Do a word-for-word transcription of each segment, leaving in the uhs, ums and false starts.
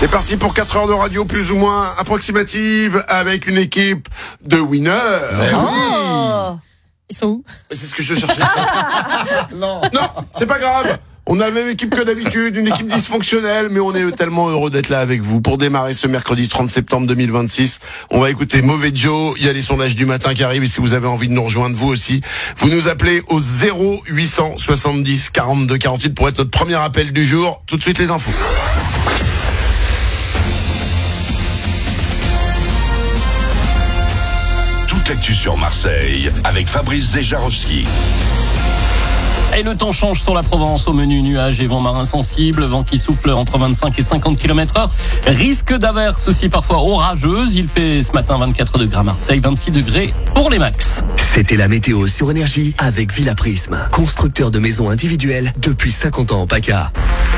C'est parti pour quatre heures de radio plus ou moins approximative avec une équipe de winners. Oh, ils sont où? C'est ce que je cherchais. non, non, c'est pas grave. On a la même équipe que d'habitude, une équipe dysfonctionnelle, mais on est tellement heureux d'être là avec vous pour démarrer ce mercredi trente septembre deux mille vingt-six. On va écouter Mauvais Joe, il y a les sondages du matin qui arrivent et si vous avez envie de nous rejoindre vous aussi, vous nous appelez au zéro huit cent soixante-dix quarante-deux quarante-huit pour être notre premier appel du jour. Tout de suite les infos. Toute l'actu sur Marseille avec Fabrice Zejarowski. Et le temps change sur la Provence, au menu nuages et vents marins sensibles, vent qui souffle entre vingt-cinq et cinquante kilomètres heure. Risque d'averses aussi parfois orageuses. Il fait ce matin vingt-quatre degrés à Marseille, vingt-six degrés pour les max. C'était la météo sur Énergie avec Villa Prisme, constructeur de maisons individuelles depuis cinquante ans en PACA.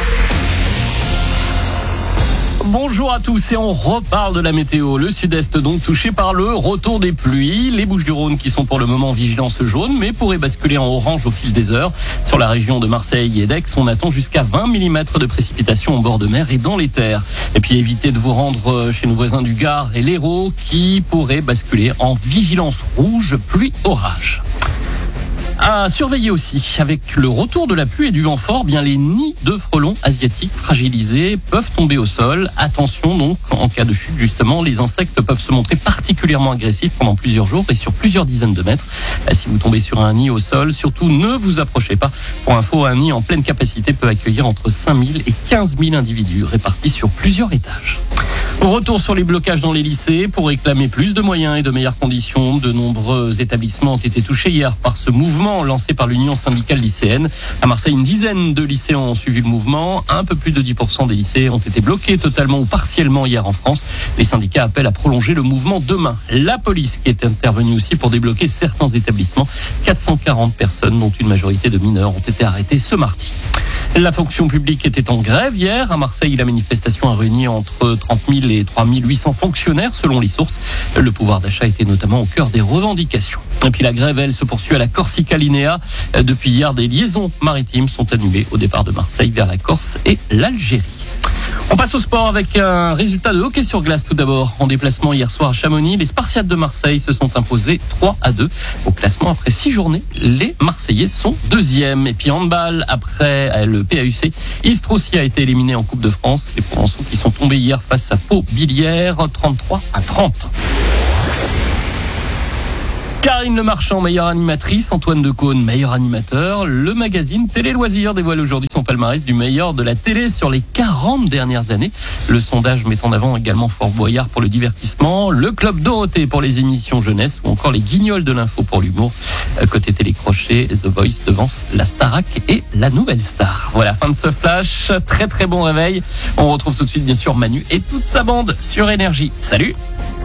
Bonjour à tous et on reparle de la météo. Le sud-est donc touché par le retour des pluies. Les Bouches-du-Rhône qui sont pour le moment en vigilance jaune mais pourraient basculer en orange au fil des heures. Sur la région de Marseille et d'Aix, on attend jusqu'à vingt millimètres de précipitations en bord de mer et dans les terres. Et puis évitez de vous rendre chez nos voisins du Gard et l'Hérault qui pourraient basculer en vigilance rouge pluie-orage. À surveiller aussi, avec le retour de la pluie et du vent fort, bien les nids de frelons asiatiques fragilisés peuvent tomber au sol. Attention donc, en cas de chute justement, les insectes peuvent se montrer particulièrement agressifs pendant plusieurs jours et sur plusieurs dizaines de mètres. Si vous tombez sur un nid au sol, surtout ne vous approchez pas. Pour info, un nid en pleine capacité peut accueillir entre cinq mille et quinze mille individus répartis sur plusieurs étages. Retour sur les blocages dans les lycées pour réclamer plus de moyens et de meilleures conditions. De nombreux établissements ont été touchés hier par ce mouvement lancé par l'Union syndicale lycéenne. À Marseille, une dizaine de lycéens ont suivi le mouvement. Un peu plus de dix pour cent des lycées ont été bloqués totalement ou partiellement hier en France. Les syndicats appellent à prolonger le mouvement demain. La police qui est intervenue aussi pour débloquer certains établissements. quatre cent quarante personnes, dont une majorité de mineurs, ont été arrêtées ce mardi. La fonction publique était en grève hier. À Marseille, la manifestation a réuni entre trente mille et trois mille huit cents fonctionnaires selon les sources. Le pouvoir d'achat était notamment au cœur des revendications. Et puis la grève, elle, se poursuit à la Corsica Linea. Depuis hier, des liaisons maritimes sont annulées au départ de Marseille vers la Corse et l'Algérie. On passe au sport avec un résultat de hockey sur glace tout d'abord. En déplacement hier soir à Chamonix, les Spartiates de Marseille se sont imposés trois à deux. Au classement, après six journées, les Marseillais sont deuxièmes. Et puis handball, après le P A U C, Istroussi a été éliminé en Coupe de France. Les Provençaux qui sont tombés hier face à Pau-Bilière, trente-trois à trente. Karine Le Marchand, meilleure animatrice, Antoine Decaune, meilleur animateur. Le magazine Télé Loisirs dévoile aujourd'hui son palmarès du meilleur de la télé sur les quarante dernières années. Le sondage met en avant également Fort Boyard pour le divertissement, le Club Dorothée pour les émissions jeunesse ou encore les Guignols de l'info pour l'humour. Côté télécrochet, The Voice devance la Starac et la Nouvelle Star. Voilà, fin de ce flash. Très très bon réveil. On retrouve tout de suite bien sûr Manu et toute sa bande sur Énergie. Salut!